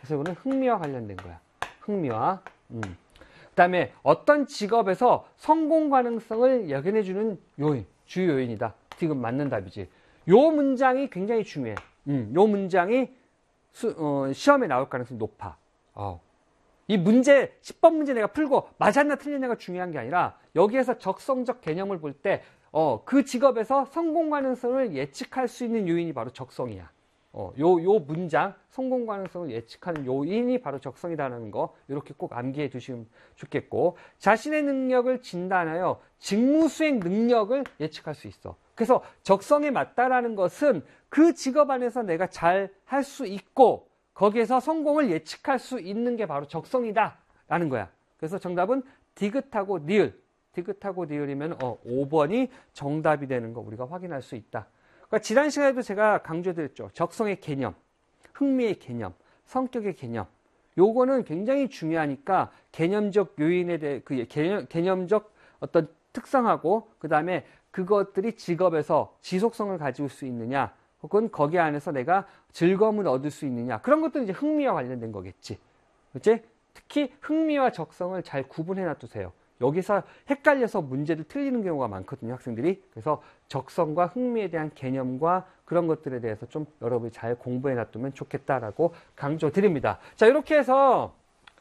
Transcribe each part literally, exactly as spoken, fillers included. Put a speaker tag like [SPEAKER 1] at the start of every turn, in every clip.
[SPEAKER 1] 그래서 이거는 흥미와 관련된 거야. 흥미와. 음. 그 다음에 어떤 직업에서 성공 가능성을 예견해주는 요인, 주요 요인이다. 지금 맞는 답이지. 요 문장이 굉장히 중요해. 음, 요 문장이 수, 어, 시험에 나올 가능성이 높아. 어. 이 문제, 십 번 문제 내가 풀고 맞았나 틀렸냐가 중요한 게 아니라 여기에서 적성적 개념을 볼 때 어, 그 직업에서 성공 가능성을 예측할 수 있는 요인이 바로 적성이야. 어, 요, 요 문장, 성공 가능성을 예측하는 요인이 바로 적성이라는 거, 이렇게 꼭 암기해 두시면 좋겠고, 자신의 능력을 진단하여 직무 수행 능력을 예측할 수 있어. 그래서 적성에 맞다라는 것은 그 직업 안에서 내가 잘 할 수 있고, 거기에서 성공을 예측할 수 있는 게 바로 적성이다. 라는 거야. 그래서 정답은 디귿하고 니을. 디귿하고 니을이면, 어, 오 번이 정답이 되는 거 우리가 확인할 수 있다. 그러니까 지난 시간에도 제가 강조드렸죠. 적성의 개념, 흥미의 개념, 성격의 개념. 요거는 굉장히 중요하니까 개념적 요인에 대해 그 개념, 개념적 어떤 특성하고 그 다음에 그것들이 직업에서 지속성을 가지고 수 있느냐, 혹은 거기 안에서 내가 즐거움을 얻을 수 있느냐, 그런 것들은 이제 흥미와 관련된 거겠지. 그렇지? 특히 흥미와 적성을 잘 구분해 놔두세요. 여기서 헷갈려서 문제를 틀리는 경우가 많거든요, 학생들이. 그래서 적성과 흥미에 대한 개념과 그런 것들에 대해서 좀 여러분이 잘 공부해 놔두면 좋겠다라고 강조드립니다. 자, 이렇게 해서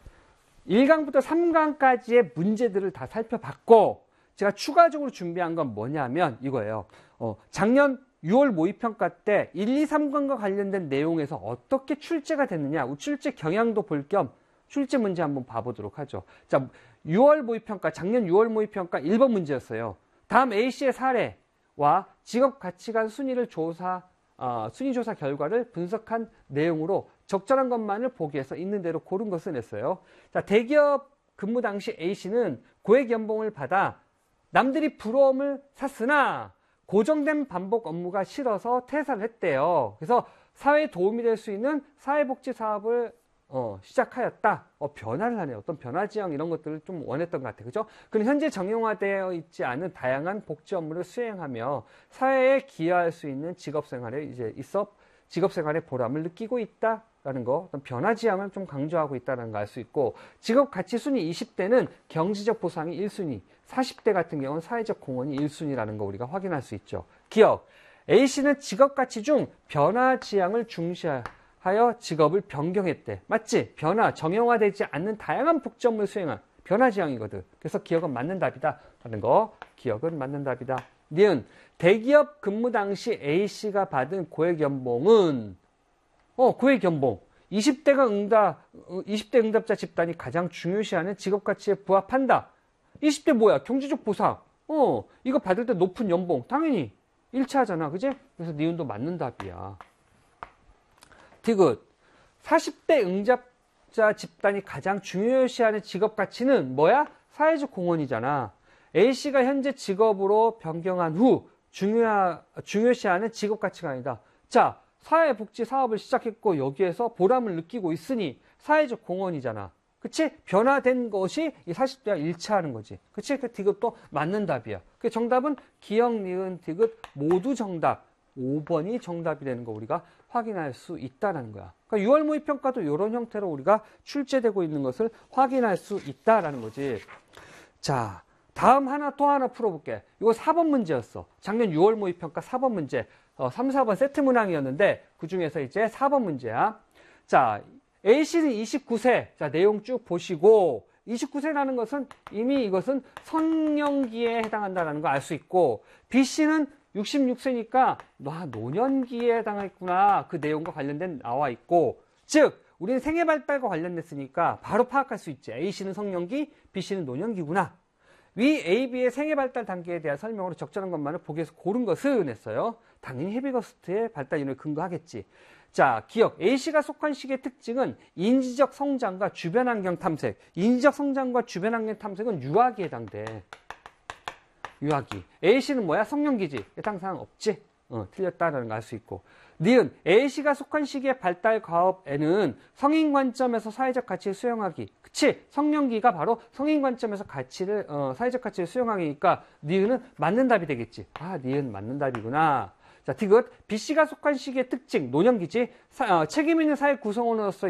[SPEAKER 1] 일 강부터 삼 강까지의 문제들을 다 살펴봤고, 제가 추가적으로 준비한 건 뭐냐면 이거예요. 어, 작년 유월 모의평가 때 일, 이, 삼 강과 관련된 내용에서 어떻게 출제가 됐느냐, 출제 경향도 볼 겸 출제 문제 한번 봐보도록 하죠. 자, 유월 모의평가, 작년 유월 모의평가 일 번 문제였어요. 다음 A씨의 사례와 직업가치관 순위를 조사, 어, 순위조사 결과를 분석한 내용으로 적절한 것만을 보기 위해서 있는 대로 고른 것을 냈어요. 자, 대기업 근무 당시 A씨는 고액 연봉을 받아 남들이 부러움을 샀으나 고정된 반복 업무가 싫어서 퇴사를 했대요. 그래서 사회에 도움이 될 수 있는 사회복지 사업을 어, 시작하였다. 어, 변화를 하네요. 어떤 변화 지향 이런 것들을 좀 원했던 것 같아요. 그죠? 그럼 현재 정형화되어 있지 않은 다양한 복지 업무를 수행하며 사회에 기여할 수 있는 직업생활에 이제 있어 직업생활의 보람을 느끼고 있다라는 거, 어떤 변화 지향을 좀 강조하고 있다는 걸 알 수 있고, 직업 가치 순위 이십 대는 경제적 보상이 일 순위, 사십 대 같은 경우는 사회적 공헌이 일 순위라는 거 우리가 확인할 수 있죠. 기억. A씨는 직업 가치 중 변화 지향을 중시하 하여 직업을 변경했대. 맞지? 변화, 정형화되지 않는 다양한 복지 업무를 수행한 변화지향이거든. 그래서 기억은 맞는 답이다 라는 거. 기억은 맞는 답이다. 니은, 대기업 근무 당시 A씨가 받은 고액 연봉은 어, 고액 연봉. 이십 대가 응답, 이십 대 응답자 집단이 가장 중요시하는 직업 가치에 부합한다. 이십 대 뭐야? 경제적 보상. 어, 이거 받을 때 높은 연봉. 당연히 일치하잖아. 그지? 그래서 니은도 맞는 답이야. 디귿. 사십 대 응답자 집단이 가장 중요시하는 직업 가치는 뭐야? 사회적 공헌이잖아. A씨가 현재 직업으로 변경한 후 중요하, 중요시하는 직업 가치가 아니다. 자, 사회복지 사업을 시작했고 여기에서 보람을 느끼고 있으니 사회적 공헌이잖아. 그치? 변화된 것이 이 사십 대와 일치하는 거지. 그치? 그 디귿도 맞는 답이야. 그 정답은 기억, 니은, 디귿 모두 정답. 오 번이 정답이 되는 거 우리가 확인할 수 있다는 거야. 그러니까 유월 모의평가도 이런 형태로 우리가 출제되고 있는 것을 확인할 수 있다라는 거지. 자, 다음 하나 또 하나 풀어볼게. 이거 사 번 문제였어. 작년 유월 모의평가 사 번 문제. 어, 삼, 사 번 세트 문항이었는데 그 중에서 이제 사 번 문제야. 자, A씨는 이십구 세. 자, 내용 쭉 보시고 이십구 세라는 것은 이미 이것은 성년기에 해당한다는 거 알 수 있고, B씨는 육십육 세니까 아, 노년기에 해당했구나. 그 내용과 관련된 나와 있고, 즉 우리는 생애 발달과 관련됐으니까 바로 파악할 수 있지. A씨는 성년기, B씨는 노년기구나. 위 A, B의 생애 발달 단계에 대한 설명으로 적절한 것만을 보기 위해서 고른 것을 냈어요. 당연히 헤비거스트의 발달 이론을 근거하겠지. 자, 기억. A씨가 속한 시기의 특징은 인지적 성장과 주변 환경 탐색. 인지적 성장과 주변 환경 탐색은 유아기에 해당돼. 유아기. A씨는 뭐야? 성년기지. 해당사항 없지? 어, 틀렸다라는 걸 알 수 있고. 니은, A씨가 속한 시기의 발달 과업에는 성인 관점에서 사회적 가치를 수용하기. 그치? 성년기가 바로 성인 관점에서 가치를, 어, 사회적 가치를 수용하기니까 니은은 맞는 답이 되겠지. 아, 니은 맞는 답이구나. 자, 디귿. B씨가 속한 시기의 특징, 노년기지. 사, 어, 책임 있는 사회 구성원으로서